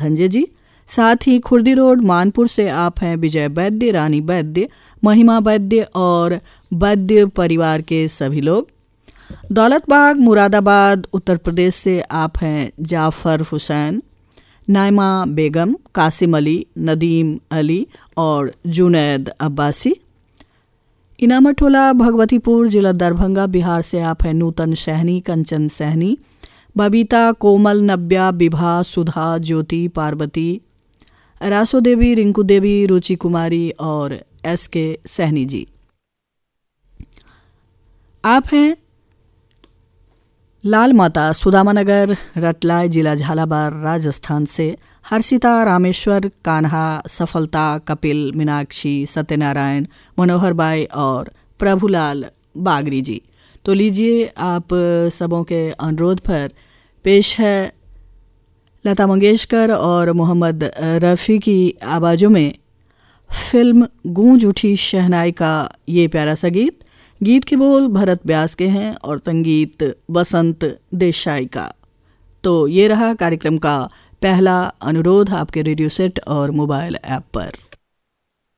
धंजे जी। साथ ही खुर्दी रोड मानपुर से आप हैं विजय वैद्य, रानी वैद्य, महिमा वैद्य और वैद्य परिवार के सभी लोग। दौलतबाग मुरादाबाद उत्तर प्रदेश से आप हैं जाफ़र हुसैन, नाइमा बेगम, कासिम अली, नदीम अली और जुनैद अब्बासी। इनामटोला भगवतीपुर जिला दरभंगा बिहार से आप हैं नूतन सहनी, कंचन सहनी, बबीता, कोमल, नव्या, विभा, सुधा, ज्योति, पार्वती, रासो देवी, रिंकू देवी, रुचि कुमारी और SK सहनी जी। आप हैं लाल माता सुदामानगर रटलाय जिला झालावाड़ राजस्थान से हर्षिता, रामेश्वर, कान्हा, सफलता, कपिल, मीनाक्षी, सत्यनारायण, मनोहर बाई और प्रभुलाल बागरी जी। तो लीजिए आप सबों के अनुरोध पर पेश है लता मंगेशकर और मोहम्मद रफ़ी की आवाज़ों में फिल्म गूंज उठी शहनाई का ये प्यारा सा गीत। गीत के बोल भरत व्यास के हैं और संगीत बसंत देसाई का। तो ये रहा कार्यक्रम का पहला अनुरोध आपके रेडियो सेट और मोबाइल ऐप पर।